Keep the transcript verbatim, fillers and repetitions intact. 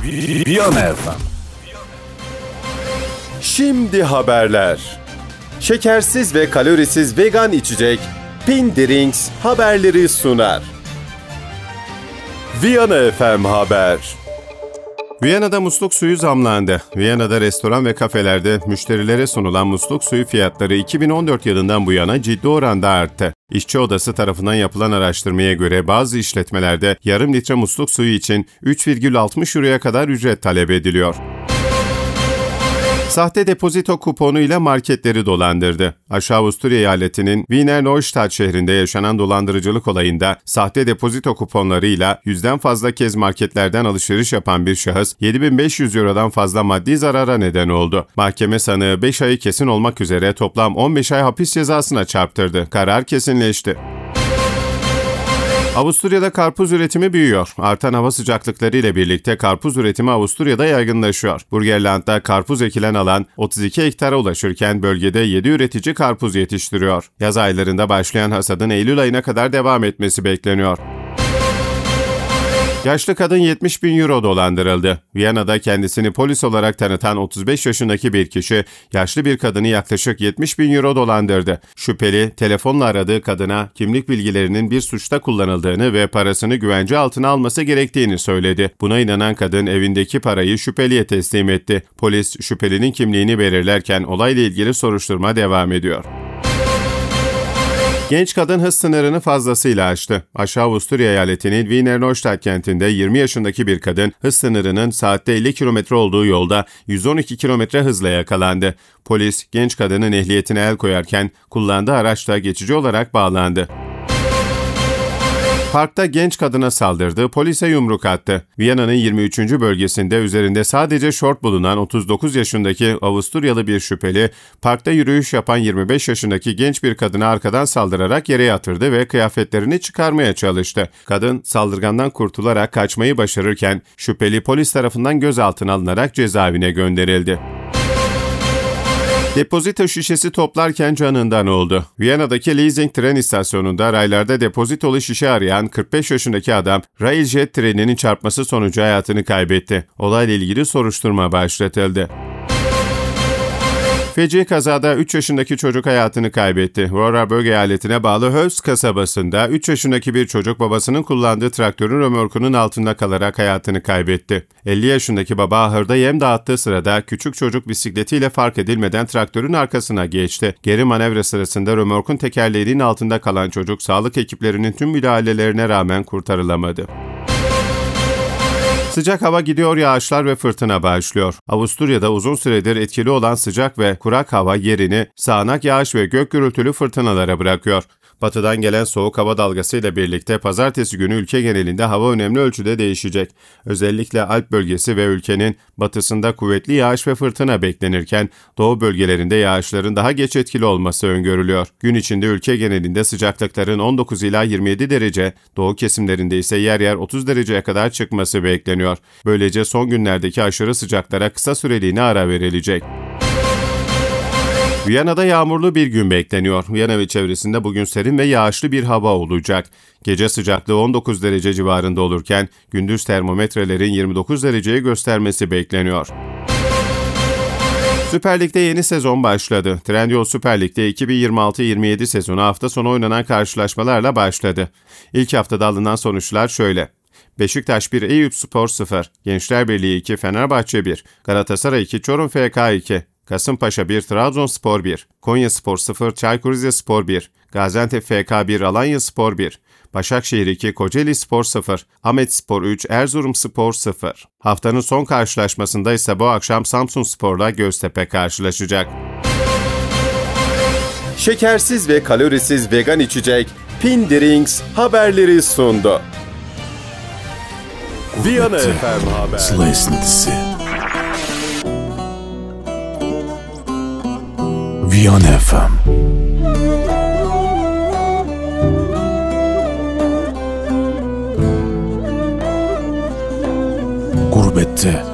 Viyana F M. Şimdi haberler. Şekersiz ve kalorisiz vegan içecek Pin Drinks haberleri sunar. Viyana F M Haber. Viyana'da musluk suyu zamlandı. Viyana'da restoran ve kafelerde müşterilere sunulan musluk suyu fiyatları iki bin on dört yılından bu yana ciddi oranda arttı. İşçi Odası tarafından yapılan araştırmaya göre bazı işletmelerde yarım litre musluk suyu için üç virgül altmış euroya kadar ücret talep ediliyor. Sahte depozito kuponu ile marketleri dolandırdı. Aşağı Avusturya eyaletinin Wiener Neustadt şehrinde yaşanan dolandırıcılık olayında sahte depozito kuponlarıyla yüzden fazla kez marketlerden alışveriş yapan bir şahıs yedi bin beş yüz eurodan fazla maddi zarara neden oldu. Mahkeme sanığı beş ayı kesin olmak üzere toplam on beş ay hapis cezasına çarptırdı. Karar kesinleşti. Avusturya'da karpuz üretimi büyüyor. Artan hava sıcaklıkları ile birlikte karpuz üretimi Avusturya'da yaygınlaşıyor. Burgenland'da karpuz ekilen alan otuz iki hektara ulaşırken bölgede yedi üretici karpuz yetiştiriyor. Yaz aylarında başlayan hasadın Eylül ayına kadar devam etmesi bekleniyor. Yaşlı kadın yetmiş bin euro dolandırıldı. Viyana'da kendisini polis olarak tanıtan otuz beş yaşındaki bir kişi, yaşlı bir kadını yaklaşık yetmiş bin euro dolandırdı. Şüpheli, telefonla aradığı kadına kimlik bilgilerinin bir suçta kullanıldığını ve parasını güvence altına alması gerektiğini söyledi. Buna inanan kadın evindeki parayı şüpheliye teslim etti. Polis, şüphelinin kimliğini belirlerken olayla ilgili soruşturma devam ediyor. Genç kadın hız sınırını fazlasıyla aştı. Aşağı Avusturya eyaletinin Wiener Neustadt kentinde yirmi yaşındaki bir kadın hız sınırının saatte elli kilometre olduğu yolda yüz on iki kilometre hızla yakalandı. Polis genç kadının ehliyetine el koyarken kullandığı araçla geçici olarak bağlandı. Parkta genç kadına saldırdı, polise yumruk attı. Viyana'nın yirmi üçüncü bölgesinde üzerinde sadece şort bulunan otuz dokuz yaşındaki Avusturyalı bir şüpheli, parkta yürüyüş yapan yirmi beş yaşındaki genç bir kadına arkadan saldırarak yere yatırdı ve kıyafetlerini çıkarmaya çalıştı. Kadın saldırgandan kurtularak kaçmayı başarırken şüpheli polis tarafından gözaltına alınarak cezaevine gönderildi. Depozito şişesi toplarken canından oldu. Viyana'daki leasing tren istasyonunda raylarda depozitolu şişe arayan kırk beş yaşındaki adam, Railjet treninin çarpması sonucu hayatını kaybetti. Olayla ilgili soruşturma başlatıldı. Feci kazada üç yaşındaki çocuk hayatını kaybetti. Vorarlberg eyaletine bağlı Höls kasabasında üç yaşındaki bir çocuk babasının kullandığı traktörün römorkunun altında kalarak hayatını kaybetti. elli yaşındaki baba ahırda yem dağıttığı sırada küçük çocuk bisikletiyle fark edilmeden traktörün arkasına geçti. Geri manevra sırasında römorkun tekerleğinin altında kalan çocuk sağlık ekiplerinin tüm müdahalelerine rağmen kurtarılamadı. Sıcak hava gidiyor, yağışlar ve fırtına başlıyor. Avusturya'da uzun süredir etkili olan sıcak ve kurak hava yerini sağanak yağış ve gök gürültülü fırtınalara bırakıyor. Batıdan gelen soğuk hava dalgasıyla birlikte pazartesi günü ülke genelinde hava önemli ölçüde değişecek. Özellikle Alp bölgesi ve ülkenin batısında kuvvetli yağış ve fırtına beklenirken doğu bölgelerinde yağışların daha geç etkili olması öngörülüyor. Gün içinde ülke genelinde sıcaklıkların on dokuz ila yirmi yedi derece, doğu kesimlerinde ise yer yer otuz dereceye kadar çıkması bekleniyor. Böylece son günlerdeki aşırı sıcaklara kısa süreliğine ara verilecek. Viyana'da yağmurlu bir gün bekleniyor. Viyana ve çevresinde bugün serin ve yağışlı bir hava olacak. Gece sıcaklığı on dokuz derece civarında olurken gündüz termometrelerin yirmi dokuz dereceyi göstermesi bekleniyor. Süper Lig'de yeni sezon başladı. Trendyol Süper Lig'de iki bin yirmi altı yirmi yedi sezonu hafta sonu oynanan karşılaşmalarla başladı. İlk haftada alınan sonuçlar şöyle. Beşiktaş bir, Eyüpspor sıfır, Gençlerbirliği iki, Fenerbahçe bir, Galatasaray iki, Çorum F K iki, Kasımpaşa bir, Trabzonspor bir, Konyaspor sıfır, Çaykur Rizespor bir, Gaziantep F K bir, Alanyaspor bir, Başakşehir iki, Kocaelispor sıfır, Ahmetspor üç, Erzurumspor sıfır. Haftanın son karşılaşmasında ise bu akşam Samsunspor'la Göztepe karşılaşacak. Şekersiz ve kalorisiz vegan içecek Pin Drinks haberleri sundu. Viyana F M Haber. Sıla esintisi. Viyana F M. Gurbette